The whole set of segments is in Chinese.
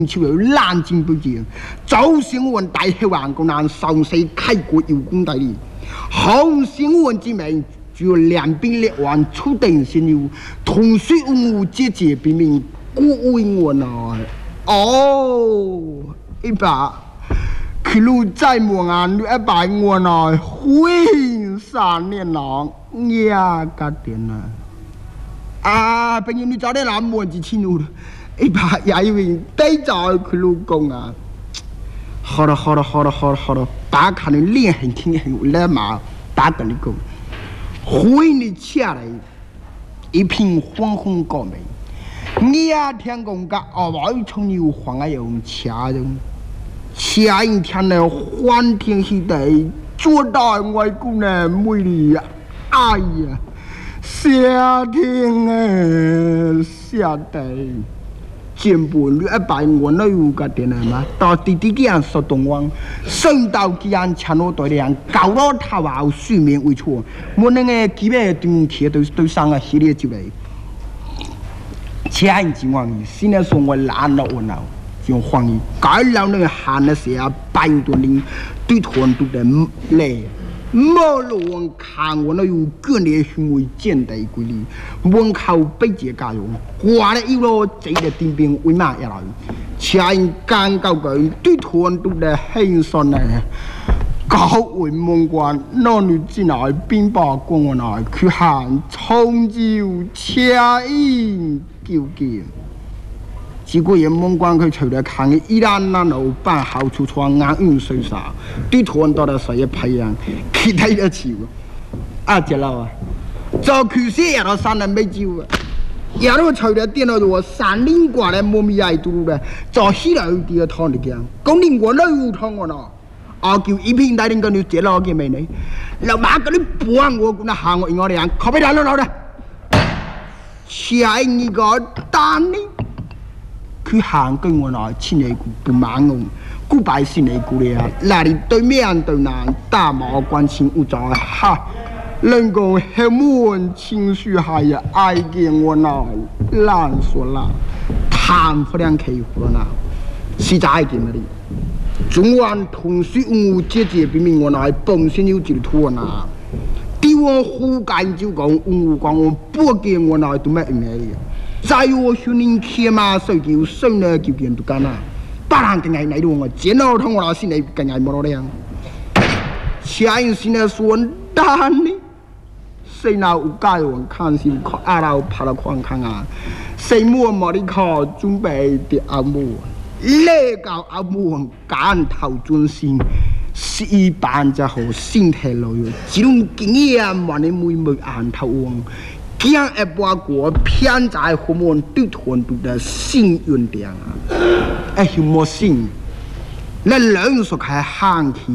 就有南京不见，周新闻大黑王公南上世开国有功大利，后新闻之名就两边列王初等先有，同水文物节节比名古为我呢。哦，一把。 去路在莫安路一百我呢，会3年郎呀个点呢？啊，朋友你早点来莫之前路，一把也以为得早去路工啊。好了，把看你脸很挺很来嘛，把跟你讲，会你下来一片黄红高美，你呀天公个200从牛黄啊用掐用。 前一天呢，欢天喜地，做大外公呢，美丽呀！哎呀，夏天哎，夏天，全部你100我那有个点了嘛？到弟弟这样说东王，升到这样强罗对样，搞到他话睡眠为错，我那个基本冬天都上个系列就来。前一天王，现在说我懒了我了。 用黄衣，该老那个喊的是啊，白多林对团都的累，毛路我看我那有个人行为简单规律，我靠北捷加油，挂了一路这个顶边为嘛要来？前刚搞个对团都的很酸呢，高为门关，男女进来并把公我来去喊冲酒车饮酒见。 结果也门关佢除了看伊拉那老板好处窗眼用水啥，对团到的谁也培养，其他的球啊，这老啊，早去些也到3年没酒啊，也都除了电脑我3年过来莫咪爱读了，早起来第二趟的讲，讲你我那有汤我呢，啊叫一片大人跟你接老嘅没呢，老妈跟你帮我跟他喊我我哋靠边站了的，下一个单呢？ 去行跟我那亲戚不忙我，古百姓的故里啊，那里对面对南大毛关心有在哈，能够黑门情绪还也爱见我那烂说啦，谈不了开户了那，实在点那里，中晚同水文物节节比明我那本身有几图那，对我胡干就讲文物讲我不给我那都没没的。 在我训练骑马手就生了就变都干了，当然跟爱来路我见到他我老是来跟爱没了样。下一次呢说单呢，谁拿有盖我看是靠阿拉爬了看看啊，谁摸摸的靠准备的阿摸，那个阿摸干头专心。 是一般就好身体老有，这种经验嘛，你每按头王。 这样一把过偏在后面对团队的幸运点啊！哎，有么幸？那人说开喊起，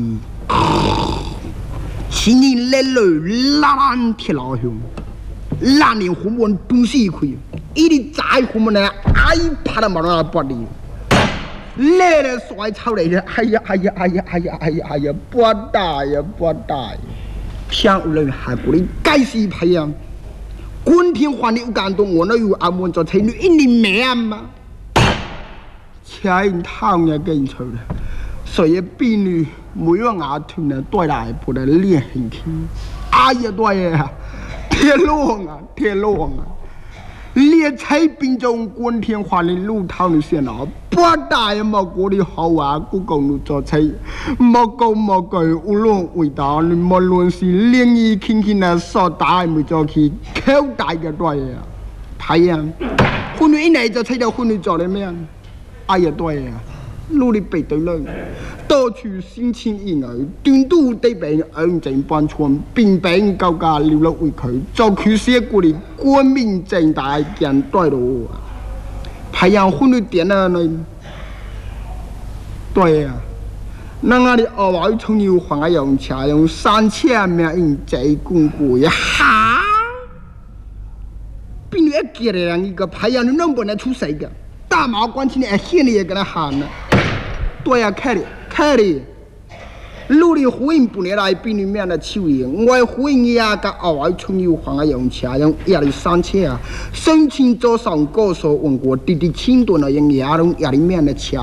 今年来路烂铁老兄，烂年后面东西亏，一直在后面呢，哎怕他妈那不的，来了甩草来的，哎呀，不大呀，偏无人还不能该死培养。 官天还你有感动，我那有阿门做才女一年命嘛，前趟也跟错了，所以婢女每个牙疼呢，对来不得练很轻，哎呀对呀，天龙啊，列菜兵中官天还你路头你先啊，不大也莫过你好啊，故讲你做菜，莫讲莫句，无论为大，你无论是灵异轻轻的所大没做去，口大嘅对呀，太阳，婚女一嚟就睇到婚女做的咩？哎呀对呀，努力背对了，多处心情意外，短都地病安正搬村，病病高家流落为佢，做佢些过嚟光明正大见对路啊！太阳婚女点啊你，对呀。 那我哋200从牛黄啊用车用3000名用这公过呀哈，比你一个人一个排样你能不能出谁个？大毛关起来现在也跟他喊呢，对呀，开的，路里呼应不来比你面的秋叶，我呼应呀个200从牛黄啊用车用压力3000啊，申请早上高手问过滴滴轻顿啊用压力面的车。